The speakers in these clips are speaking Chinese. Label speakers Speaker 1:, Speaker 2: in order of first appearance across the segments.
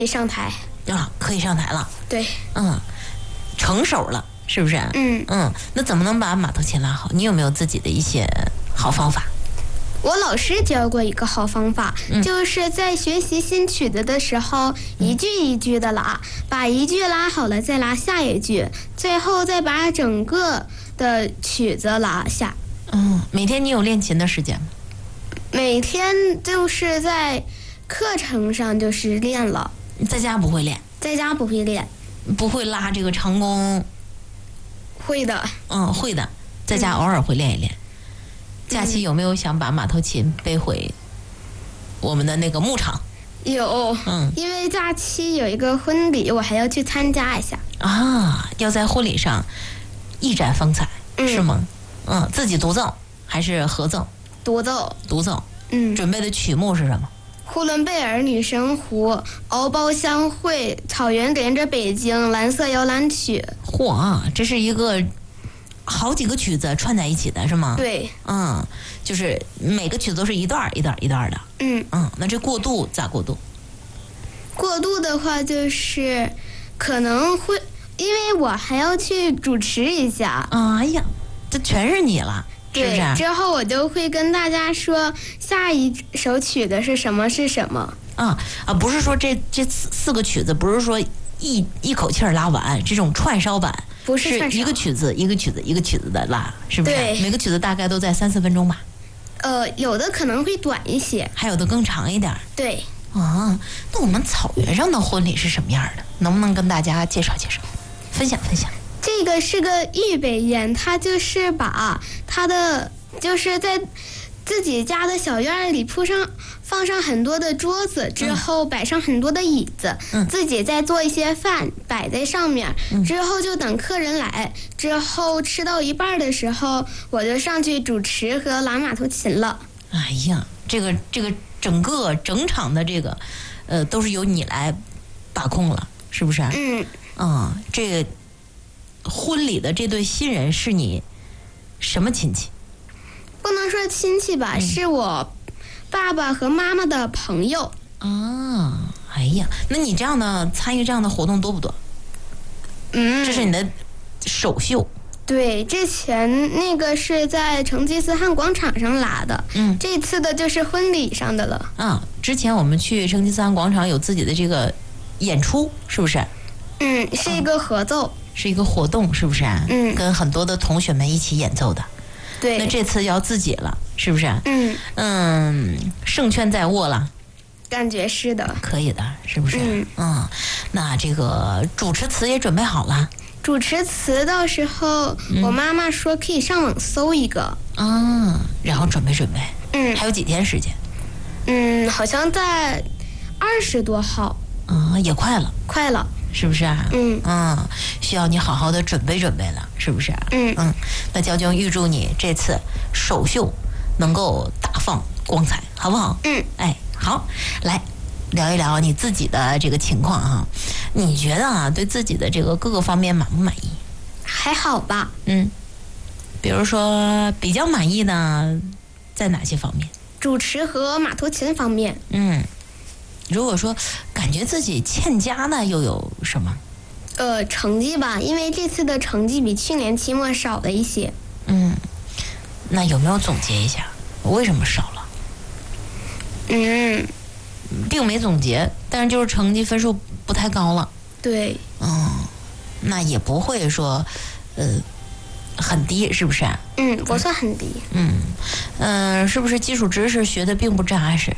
Speaker 1: 上台
Speaker 2: 啊，可以上台了。
Speaker 1: 对，
Speaker 2: 成熟了，是不是？那怎么能把马头琴拉好？你有没有自己的一些好方法？
Speaker 1: 我老师教过一个好方法，就是在学习新曲子的时候，一句一句的拉，把一句拉好了再拉下一句，最后再把整个的曲子拉下。
Speaker 2: 每天你有练琴的时间吗？
Speaker 1: 每天就是在课程上就是练了，
Speaker 2: 在家不会练？
Speaker 1: 在家不会练。
Speaker 2: 不会拉这个长弓？
Speaker 1: 会的。
Speaker 2: 会的，在家偶尔会练一练。假期有没有想把马头琴背回我们的那个牧场？
Speaker 1: 有，因为假期有一个婚礼，我还要去参加一下。
Speaker 2: 要在婚礼上一展风采，是吗？自己独奏还是合奏？
Speaker 1: 独奏。
Speaker 2: 独奏。准备的曲目是什么？
Speaker 1: 呼伦贝尔女神湖、敖包相会、草原连着北京、蓝色摇篮曲。
Speaker 2: 嚯，这是一个好几个曲子串在一起的是吗？
Speaker 1: 对。
Speaker 2: 就是每个曲子都是一段一段一段的。那这过渡咋过渡？
Speaker 1: 过渡的话就是可能会，因为我还要去主持一下。
Speaker 2: 哎呀，这全是你了，是不是？
Speaker 1: 之后我就会跟大家说下一首曲子是什么是什么。
Speaker 2: 不是说这四个曲子不是说一口气儿拉完，这种串烧版。
Speaker 1: 不是
Speaker 2: 串烧，是一个曲子一个曲子一个曲子的拉，是不是？对，每个曲子大概都在3-4分钟吧。
Speaker 1: 有的可能会短一些，
Speaker 2: 还有的更长一点。
Speaker 1: 对。
Speaker 2: 那我们草原上的婚礼是什么样的？能不能跟大家介绍介绍，分享分享？
Speaker 1: 这个是个预备宴，它就是把它的就是在自己家的小院里放上很多的桌子，之后摆上很多的椅子，自己再做一些饭摆在上面，之后就等客人来，之后吃到一半的时候，我就上去主持和拉马头琴了。
Speaker 2: 哎呀，这个整场的这个都是由你来把控了，是不是？这个婚礼的这对新人是你什么亲戚？
Speaker 1: 不能说亲戚吧，是我爸爸和妈妈的朋友。
Speaker 2: 哎呀，那你这样的参与这样的活动多不多？这是你的首秀。
Speaker 1: 对，之前那个是在成吉思汗广场上拉的，这次的就是婚礼上的了。
Speaker 2: 之前我们去成吉思汗广场有自己的这个演出，是不是？
Speaker 1: 是一个合奏，
Speaker 2: 是一个活动，是不是？跟很多的同学们一起演奏的。
Speaker 1: 对。
Speaker 2: 那这次要自己了，是不是？胜券在握了。
Speaker 1: 感觉是的。
Speaker 2: 可以的，是不是？那这个主持词也准备好了。
Speaker 1: 主持词到时候我妈妈说可以上网搜一个。
Speaker 2: 然后准备。还有几天时间？
Speaker 1: 好像在20多号。
Speaker 2: 也快了。
Speaker 1: 快了。
Speaker 2: 是不是？需要你好好的准备了，是不是？那娇娟预祝你这次首秀能够大放光彩，好不好？好，来聊一聊你自己的这个情况哈。你觉得对自己的这个各个方面满不满意？
Speaker 1: 还好吧。
Speaker 2: 比如说比较满意的在哪些方面？
Speaker 1: 主持和马头琴方面。
Speaker 2: 如果说感觉自己欠佳的又有什么？
Speaker 1: 成绩吧，因为这次的成绩比去年期末少了一些。
Speaker 2: 那有没有总结一下为什么少了？并没总结，但是就是成绩分数不太高了。
Speaker 1: 对。
Speaker 2: 那也不会说很低，是不是？
Speaker 1: 不算很低。
Speaker 2: 是不是基础知识学的并不扎实？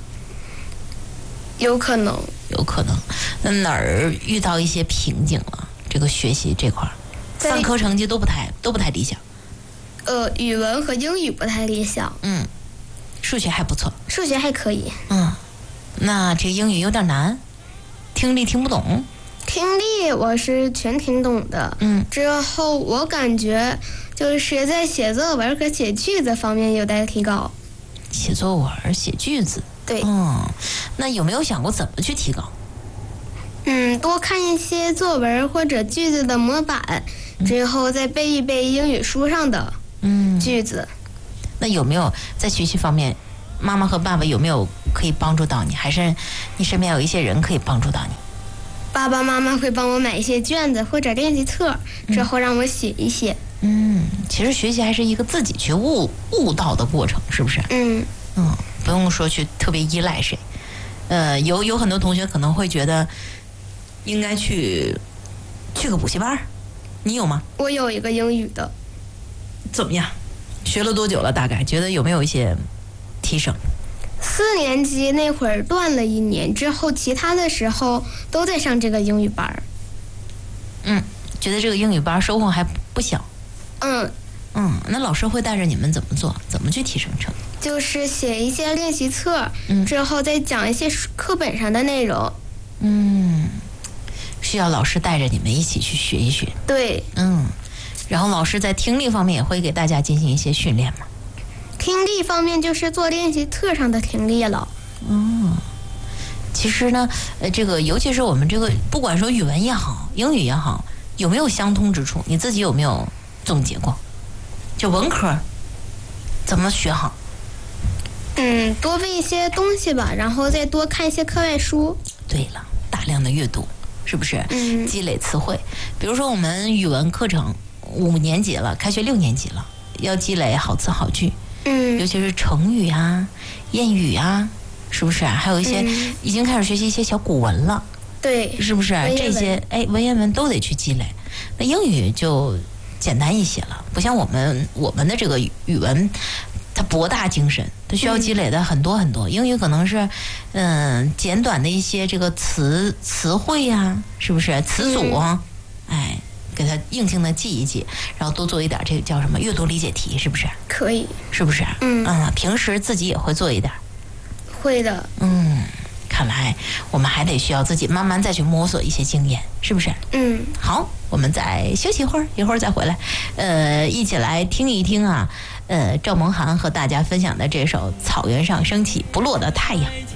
Speaker 1: 有可能。那哪儿遇到一些瓶颈了？这个学习这块，3科成绩都不太理想。 语文和英语不太理想。
Speaker 2: 数学还不错。
Speaker 1: 数学还可以。
Speaker 2: 那这英语有点难，听力听不懂。
Speaker 1: 听力我是全听懂的。之后我感觉就是在写作文和写句子方面有待提高。
Speaker 2: 写作文、写句子。
Speaker 1: 对。
Speaker 2: 那有没有想过怎么去提高？
Speaker 1: 多看一些作文或者句子的模板，之后再背一背英语书上的句子。
Speaker 2: 那有没有在学习方面，妈妈和爸爸有没有可以帮助到你，还是你身边有一些人可以帮助到你？
Speaker 1: 爸爸妈妈会帮我买一些卷子或者练习册，之后让我写一写。
Speaker 2: 其实学习还是一个自己去悟道的过程，是不是？不用说去特别依赖谁。有很多同学可能会觉得应该去个补习班，你有吗？
Speaker 1: 我有一个英语的。
Speaker 2: 怎么样？学了多久了？大概觉得有没有一些提升
Speaker 1: ？4年级那会儿断了1年，之后其他的时候都在上这个英语班。
Speaker 2: 觉得这个英语班收获还不小。那老师会带着你们怎么做？怎么去提升成绩？
Speaker 1: 就是写一些练习册，之后再讲一些课本上的内容。
Speaker 2: 需要老师带着你们一起去学一学。
Speaker 1: 对。
Speaker 2: 然后老师在听力方面也会给大家进行一些训练吗？
Speaker 1: 听力方面就是做练习册上的听力了。
Speaker 2: 其实呢，这个尤其是我们这个，不管说语文也好，英语也好，有没有相通之处？你自己有没有总结过？就文科怎么学好？
Speaker 1: 多背一些东西吧，然后再多看一些课外书。
Speaker 2: 对了，大量的阅读，是不是？积累词汇。比如说我们语文课程5年级了，开学6年级了，要积累好词好句。尤其是成语啊、谚语啊，是不是？还有一些已经开始学习一些小古文了。
Speaker 1: 对，
Speaker 2: 是不是？这些文言文都得去积累。那英语就简单一些了，不像我们的这个语文，它博大精深，它需要积累的很多很多。英语可能是简短的一些这个词汇呀，是不是？词组给它硬性的记一记，然后多做一点这个叫什么阅读理解题，是不是？
Speaker 1: 可以，
Speaker 2: 是不是？平时自己也会做一点。
Speaker 1: 会的。
Speaker 2: 看来我们还得需要自己慢慢再去摸索一些经验，是不是？好，我们再休息一会儿再回来，一起来听一听啊，赵萌涵和大家分享的这首《草原上升起不落的太阳》。